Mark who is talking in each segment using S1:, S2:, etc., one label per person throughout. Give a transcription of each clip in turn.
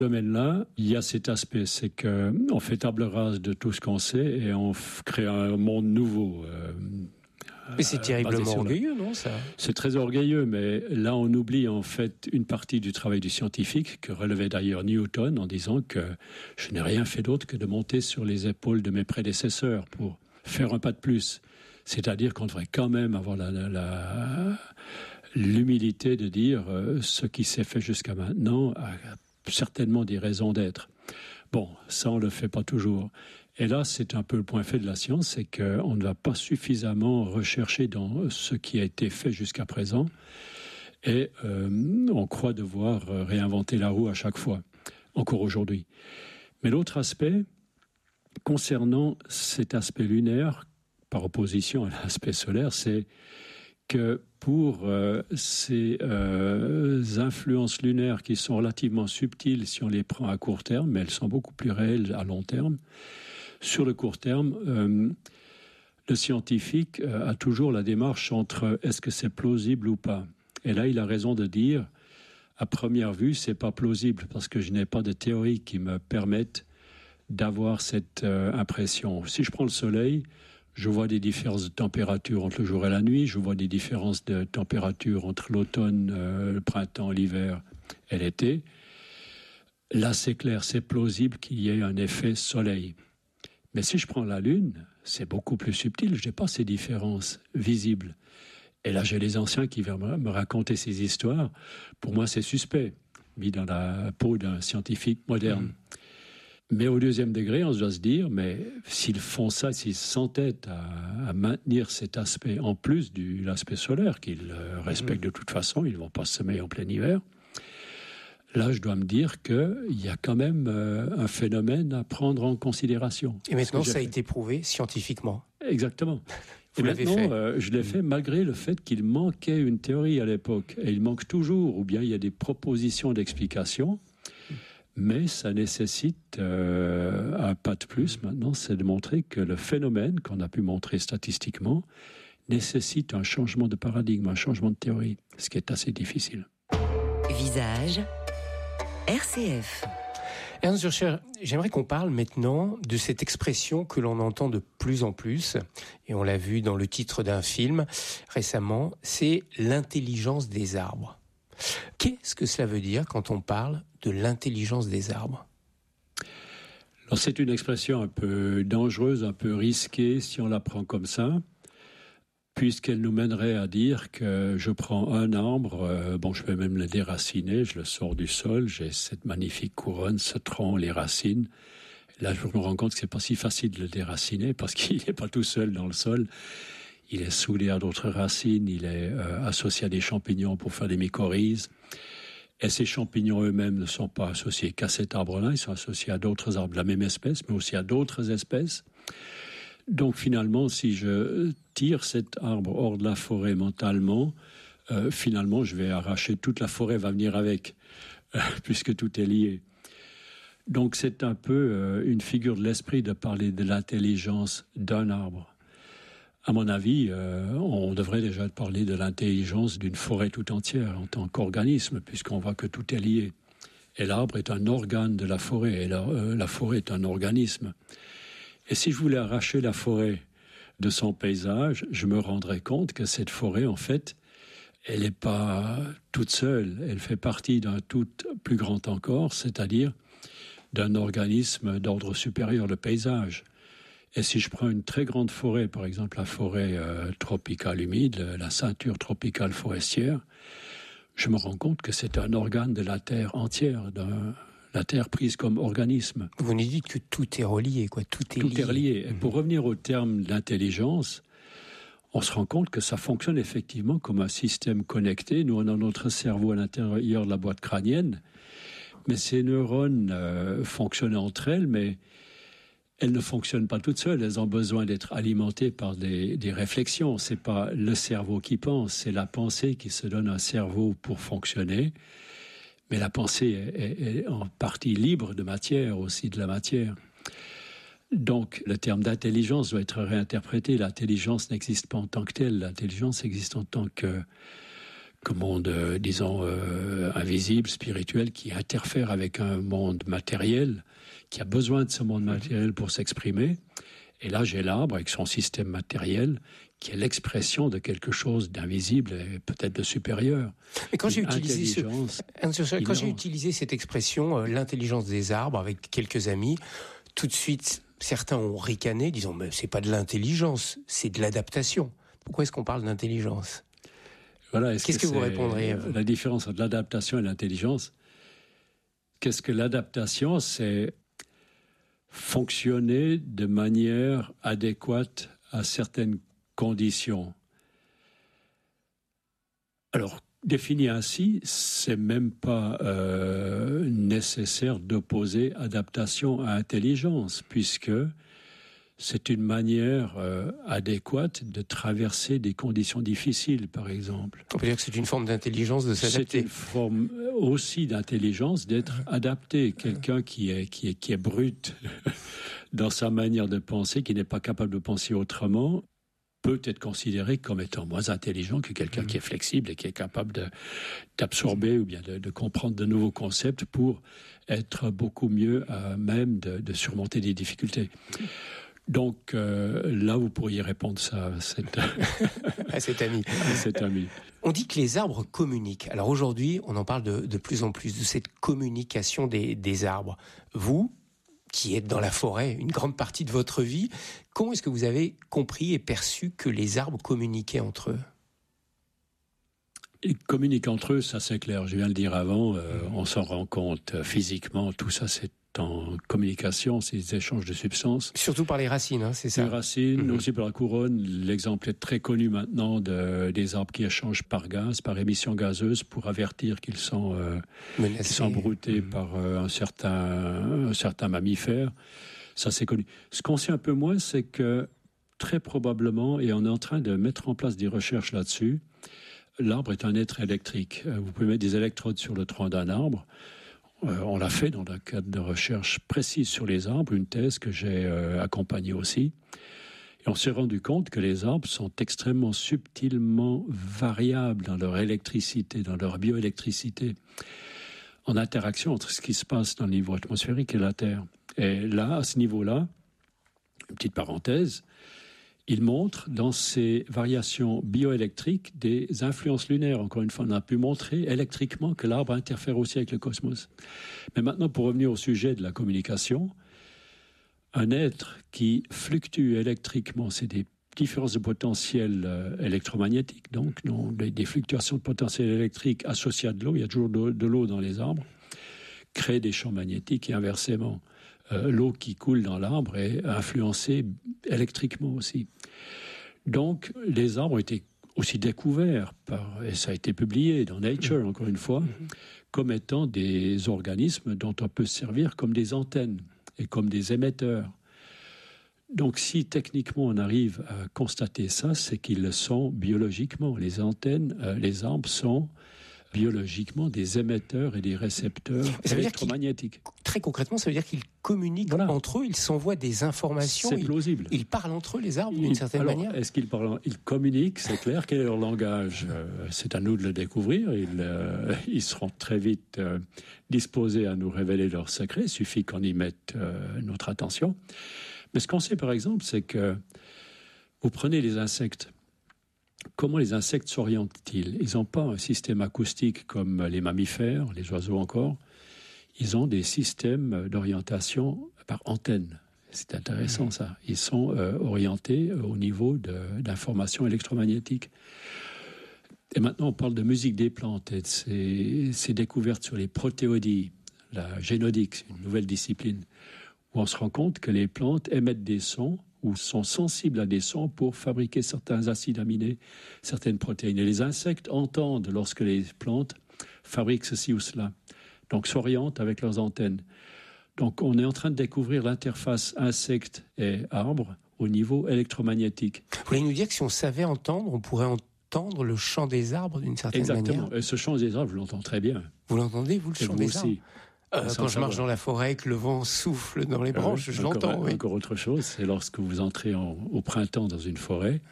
S1: domaine-là, il y a cet aspect, c'est qu'on fait table rase de tout ce qu'on sait et on crée un monde nouveau.
S2: Mais c'est terriblement orgueilleux, non, ça ?
S1: C'est très orgueilleux, mais là, on oublie en fait une partie du travail du scientifique, que relevait d'ailleurs Newton, en disant que je n'ai rien fait d'autre que de monter sur les épaules de mes prédécesseurs pour faire un pas de plus. C'est-à-dire qu'on devrait quand même avoir l'humilité de dire ce qui s'est fait jusqu'à maintenant a certainement des raisons d'être. Bon, ça, on ne le fait pas toujours. Et là, c'est un peu le point faible de la science, c'est qu'on ne va pas suffisamment rechercher dans ce qui a été fait jusqu'à présent et on croit devoir réinventer la roue à chaque fois, encore aujourd'hui. Mais l'autre aspect, concernant cet aspect lunaire, par opposition à l'aspect solaire, c'est que pour ces influences lunaires qui sont relativement subtiles si on les prend à court terme, mais elles sont beaucoup plus réelles à long terme, sur le court terme, le scientifique a toujours la démarche entre est-ce que c'est plausible ou pas. Et là, il a raison de dire, à première vue, c'est pas plausible parce que je n'ai pas de théorie qui me permette d'avoir cette impression. Si je prends le soleil, je vois des différences de température entre le jour et la nuit, je vois des différences de température entre l'automne, le printemps, l'hiver et l'été. Là, c'est clair, c'est plausible qu'il y ait un effet soleil. Mais si je prends la Lune, c'est beaucoup plus subtil, je n'ai pas ces différences visibles. Et là, j'ai les anciens qui viennent me raconter ces histoires. Pour moi, c'est suspect, mis dans la peau d'un scientifique moderne. Mais au deuxième degré, on doit se dire, mais s'ils font ça, s'ils s'entêtent à maintenir cet aspect, en plus de l'aspect solaire, qu'ils respectent de toute façon, ils ne vont pas semer en plein hiver, là, je dois me dire qu'il y a quand même un phénomène à prendre en considération.
S2: Et maintenant, ça a été prouvé scientifiquement.
S1: Exactement.
S2: Vous l'avez fait.
S1: Je l'ai fait malgré le fait qu'il manquait une théorie à l'époque. Et il manque toujours, ou bien il y a des propositions d'explication. Mais ça nécessite un pas de plus maintenant, c'est de montrer que le phénomène qu'on a pu montrer statistiquement nécessite un changement de paradigme, un changement de théorie, ce qui est assez difficile.
S3: Visage RCF.
S2: Ernst Zürcher, j'aimerais qu'on parle maintenant de cette expression que l'on entend de plus en plus, et on l'a vu dans le titre d'un film récemment, c'est l'intelligence des arbres. Qu'est-ce que cela veut dire quand on parle de l'intelligence des arbres ?
S1: Alors c'est une expression un peu dangereuse, un peu risquée si on la prend comme ça, puisqu'elle nous mènerait à dire que je prends un arbre, je peux même le déraciner, je le sors du sol, j'ai cette magnifique couronne, ce tronc, les racines. Là, je me rends compte que c'est pas si facile de le déraciner parce qu'il n'est pas tout seul dans le sol. Il est soudé à d'autres racines, il est associé à des champignons pour faire des mycorhizes. Et ces champignons eux-mêmes ne sont pas associés qu'à cet arbre-là, ils sont associés à d'autres arbres de la même espèce, mais aussi à d'autres espèces. Donc finalement, si je tire cet arbre hors de la forêt mentalement, finalement je vais arracher, toute la forêt va venir avec, puisque tout est lié. Donc c'est un peu une figure de l'esprit de parler de l'intelligence d'un arbre. À mon avis, on devrait déjà parler de l'intelligence d'une forêt tout entière en tant qu'organisme, puisqu'on voit que tout est lié. Et l'arbre est un organe de la forêt, et la forêt est un organisme. Et si je voulais arracher la forêt de son paysage, je me rendrais compte que cette forêt, en fait, elle n'est pas toute seule. Elle fait partie d'un tout plus grand encore, c'est-à-dire d'un organisme d'ordre supérieur, le paysage. Et si je prends une très grande forêt, par exemple la forêt tropicale humide, la ceinture tropicale forestière, je me rends compte que c'est un organe de la Terre entière, la Terre prise comme organisme.
S2: Vous nous dites que tout est relié, quoi. Tout est
S1: relié. Et pour revenir au terme d'intelligence, on se rend compte que ça fonctionne effectivement comme un système connecté. Nous, on a notre cerveau à l'intérieur de la boîte crânienne, mais ces neurones fonctionnent entre elles, mais elles ne fonctionnent pas toutes seules, elles ont besoin d'être alimentées par des réflexions. C'est pas le cerveau qui pense, c'est la pensée qui se donne un cerveau pour fonctionner. Mais la pensée est en partie libre de matière, aussi de la matière. Donc, le terme d'intelligence doit être réinterprété. L'intelligence n'existe pas en tant que telle, l'intelligence existe en tant disons, invisible, spirituel, qui interfère avec un monde matériel, qui a besoin de ce monde matériel pour s'exprimer. Et là, j'ai l'arbre avec son système matériel, qui est l'expression de quelque chose d'invisible et peut-être de supérieur.
S2: Et quand j'ai utilisé cette expression, l'intelligence des arbres, avec quelques amis, tout de suite, certains ont ricané, disant, mais c'est pas de l'intelligence, c'est de l'adaptation. Pourquoi est-ce qu'on parle d'intelligence ?
S1: Voilà,
S2: qu'est-ce que vous répondrez
S1: la différence entre l'adaptation et l'intelligence? Qu'est-ce que l'adaptation? C'est fonctionner de manière adéquate à certaines conditions. Alors, défini ainsi, c'est même pas nécessaire d'opposer adaptation à intelligence, puisque c'est une manière adéquate de traverser des conditions difficiles, par exemple.
S2: On peut dire que c'est une forme d'intelligence de s'adapter.
S1: C'est une forme aussi d'intelligence d'être adapté. Quelqu'un qui est brut dans sa manière de penser, qui n'est pas capable de penser autrement, peut être considéré comme étant moins intelligent que quelqu'un qui est flexible et qui est capable d'absorber ou bien de comprendre de nouveaux concepts pour être beaucoup mieux à même de surmonter des difficultés. Donc là, vous pourriez répondre ça
S2: à cet ami. On dit que les arbres communiquent. Alors aujourd'hui, on en parle de plus en plus, de cette communication des arbres. Vous, qui êtes dans la forêt une grande partie de votre vie, comment est-ce que vous avez compris et perçu que les arbres communiquaient entre eux ?
S1: Ils communiquent entre eux, ça c'est clair. Je viens de le dire avant, on s'en rend compte physiquement, tout ça c'est en communication, c'est des échanges de substances.
S2: Surtout par les racines, hein, c'est ça.
S1: Les racines, aussi par la couronne. L'exemple est très connu maintenant des arbres qui échangent par gaz, par émission gazeuse, pour avertir qu'ils sont broutés par un certain mammifère. Ça c'est connu. Ce qu'on sait un peu moins, c'est que très probablement, et on est en train de mettre en place des recherches là-dessus, l'arbre est un être électrique. Vous pouvez mettre des électrodes sur le tronc d'un arbre. On l'a fait dans le cadre de recherche précise sur les arbres, une thèse que j'ai accompagnée aussi. Et on s'est rendu compte que les arbres sont extrêmement subtilement variables dans leur électricité, dans leur bioélectricité, en interaction entre ce qui se passe dans le niveau atmosphérique et la Terre. Et là, à ce niveau-là, une petite parenthèse, il montre dans ces variations bioélectriques des influences lunaires. Encore une fois, on a pu montrer électriquement que l'arbre interfère aussi avec le cosmos. Mais maintenant, pour revenir au sujet de la communication, un être qui fluctue électriquement, c'est des différences de potentiel électromagnétique, donc des fluctuations de potentiel électrique associées à de l'eau. Il y a toujours de l'eau dans les arbres, crée des champs magnétiques et inversement. L'eau qui coule dans l'arbre est influencée électriquement aussi. Donc, les arbres ont été aussi découverts, et ça a été publié dans Nature, encore une fois, comme étant des organismes dont on peut se servir comme des antennes et comme des émetteurs. Donc, si techniquement on arrive à constater ça, c'est qu'ils le sont biologiquement. Les antennes, les arbres sont biologiquement des émetteurs et des récepteurs électromagnétiques.
S2: Très concrètement, ça veut dire qu'ils communiquent entre eux, ils s'envoient des informations.
S1: C'est plausible.
S2: Ils parlent entre eux, les arbres, d'une certaine manière.
S1: Est-ce qu'ils parlent ? Ils communiquent, c'est clair. Quel est leur langage ? C'est à nous de le découvrir. Ils seront très vite disposés à nous révéler leurs secrets. Il suffit qu'on y mette notre attention. Mais ce qu'on sait, par exemple, c'est que vous prenez les insectes. Comment les insectes s'orientent-ils ? Ils n'ont pas un système acoustique comme les mammifères, les oiseaux encore. Ils ont des systèmes d'orientation par antenne. C'est intéressant ça. Ils sont orientés au niveau d'informations électromagnétiques. Et maintenant, on parle de musique des plantes et de ces découvertes sur les protéodies, la génodique, c'est une nouvelle discipline, où on se rend compte que les plantes émettent des sons ou sont sensibles à des sons pour fabriquer certains acides aminés, certaines protéines. Et les insectes entendent lorsque les plantes fabriquent ceci ou cela, donc s'orientent avec leurs antennes. Donc on est en train de découvrir l'interface insecte et arbre au niveau électromagnétique.
S2: Vous voulez nous dire que si on savait entendre, on pourrait entendre le chant des arbres d'une certaine manière ?
S1: Exactement. Et ce chant des arbres, je l'entends très bien.
S2: Vous l'entendez, vous, le chant des arbres ? Quand je marche dans la forêt et que le vent souffle dans les branches, je l'entends.
S1: Encore autre chose, c'est lorsque vous entrez au printemps dans une forêt,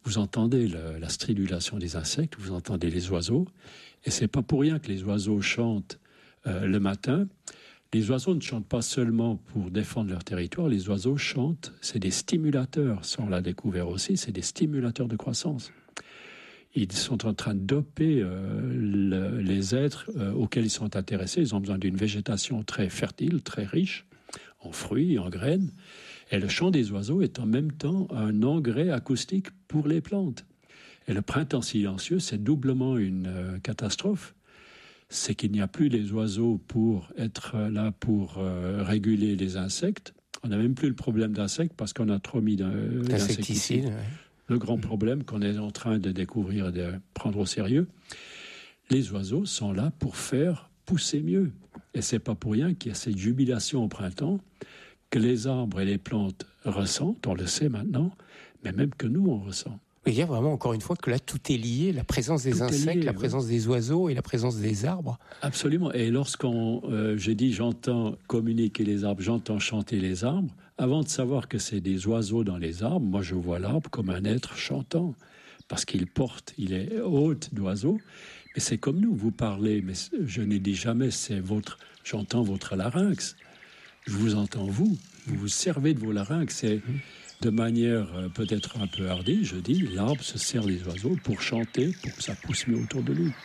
S1: vous entendez la stridulation des insectes, vous entendez les oiseaux, et c'est pas pour rien que les oiseaux chantent le matin. Les oiseaux ne chantent pas seulement pour défendre leur territoire, les oiseaux chantent, c'est des stimulateurs, ça on l'a découvert aussi, c'est des stimulateurs de croissance. Ils sont en train de doper les êtres auxquels ils sont intéressés. Ils ont besoin d'une végétation très fertile, très riche, en fruits, en graines. Et le chant des oiseaux est en même temps un engrais acoustique pour les plantes. Et le printemps silencieux, c'est doublement une catastrophe. C'est qu'il n'y a plus les oiseaux pour être là pour réguler les insectes. On n'a même plus le problème d'insectes parce qu'on a trop mis d'insecticides.
S2: Ouais.
S1: Le grand problème qu'on est en train de découvrir et de prendre au sérieux. Les oiseaux sont là pour faire pousser mieux. Et c'est pas pour rien qu'il y a cette jubilation au printemps que les arbres et les plantes ressentent, on le sait maintenant, mais même que nous, on ressent.
S2: Il y a vraiment, encore une fois, que là, tout est lié, la présence des insectes, la présence des oiseaux et la présence des arbres.
S1: Absolument. Et j'ai dit, j'entends communiquer les arbres, j'entends chanter les arbres, avant de savoir que c'est des oiseaux dans les arbres, moi, je vois l'arbre comme un être chantant, parce qu'il est hôte d'oiseaux. Et c'est comme nous, vous parlez, mais je n'ai dit jamais, j'entends votre larynx. Je vous entends, vous vous servez de vos larynx. C'est de manière peut-être un peu hardie, je dis, l'arbre se sert des oiseaux pour chanter, pour que ça pousse mieux autour de lui.